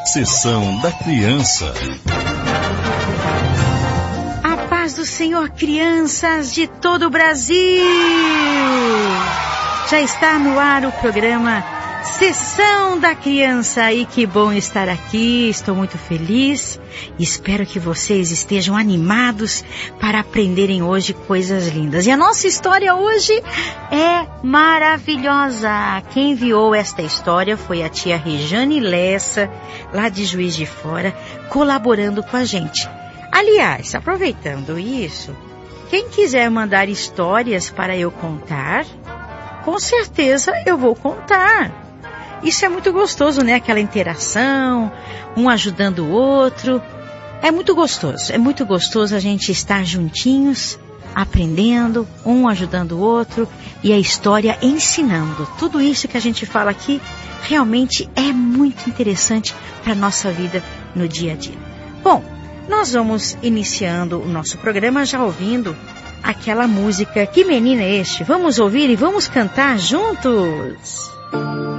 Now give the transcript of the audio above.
Sessão da Criança. A paz do Senhor, crianças de todo o Brasil! Já está no ar o programa Sessão da Criança e que bom estar aqui, estou muito feliz e espero que vocês estejam animados para aprenderem hoje coisas lindas. E a nossa história hoje é maravilhosa. Quem enviou esta história foi a tia Rejane Lessa, lá de Juiz de Fora, colaborando com a gente. Aliás, aproveitando isso, quem quiser mandar histórias para eu contar, com certeza eu vou contar. Isso é muito gostoso, né? Aquela interação, um ajudando o outro. É muito gostoso a gente estar juntinhos, aprendendo, um ajudando o outro e a história ensinando. Tudo isso que a gente fala aqui realmente é muito interessante para a nossa vida no dia a dia. Bom, nós vamos iniciando o nosso programa já ouvindo aquela música Que Menino é Este? Vamos ouvir e vamos cantar juntos!